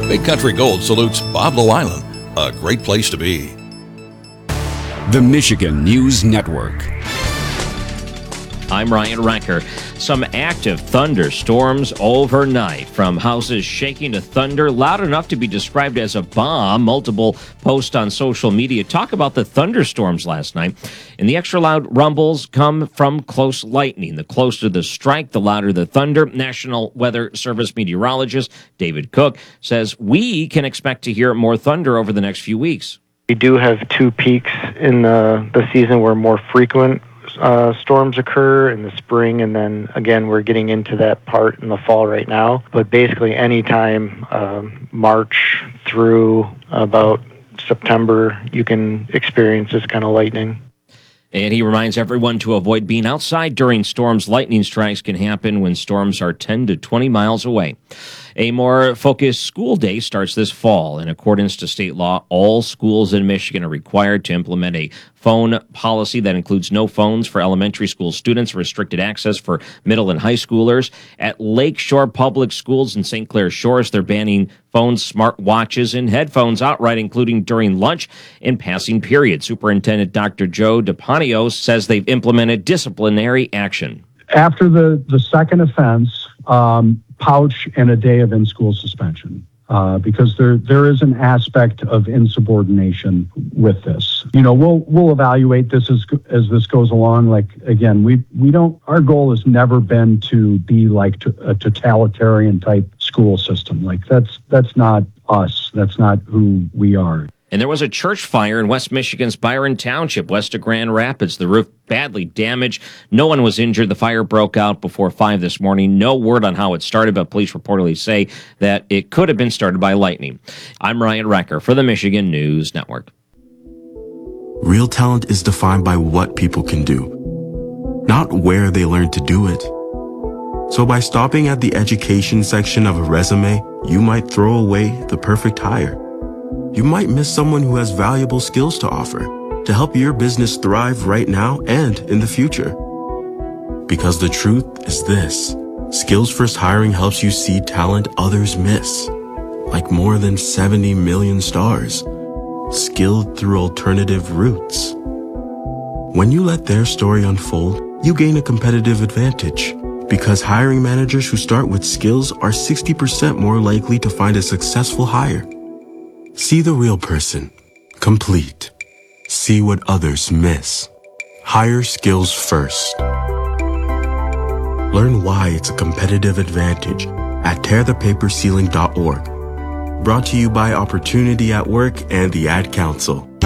Big Country Gold salutes Boblo Island, a great place to be. The Michigan News Network. I'm Ryan Recker. Some active thunderstorms overnight, from houses shaking to thunder loud enough to be described as a bomb. Multiple posts on social media talk about the thunderstorms last night. And the extra loud rumbles come from close lightning. The closer the strike, the louder the thunder. National Weather Service meteorologist David Cook says we can expect to hear more thunder over the next few weeks. We do have two peaks in the season where more frequent storms occur in the spring, and then again we're getting into that part in the fall right now. But basically anytime March through about September, you can experience this kind of lightning. And he reminds everyone to avoid being outside during storms. Lightning strikes can happen when storms are 10 to 20 miles away. A more focused school day starts this fall. In accordance to state law, all schools in Michigan are required to implement a phone policy that includes no phones for elementary school students, restricted access for middle and high schoolers. At Lakeshore Public Schools in St. Clair Shores, they're banning phones, smart watches, and headphones outright, including during lunch and passing period. Superintendent Dr. Joe DePonio says they've implemented disciplinary action. After the second offense, pouch and a day of in-school suspension, because there is an aspect of insubordination with this. You know, we'll evaluate this as this goes along. Like, again, we don't. Our goal has never been to be like a totalitarian type school system. Like that's not us. That's not who we are. And there was a church fire in West Michigan's Byron Township, west of Grand Rapids. The roof badly damaged. No one was injured. The fire broke out before 5 this morning. No word on how it started, but police reportedly say that it could have been started by lightning. I'm Ryan Recker for the Michigan News Network. Real talent is defined by what people can do, not where they learn to do it. So by stopping at the education section of a resume, you might throw away the perfect hire. You might miss someone who has valuable skills to offer to help your business thrive right now and in the future. Because the truth is this: Skills First Hiring helps you see talent others miss, like more than 70 million stars, skilled through alternative routes. When you let their story unfold, you gain a competitive advantage, because hiring managers who start with skills are 60% more likely to find a successful hire. See the real person. Complete. See what others miss. Hire skills first. Learn why it's a competitive advantage at tearthepaperceiling.org. Brought to you by Opportunity at Work and the Ad Council.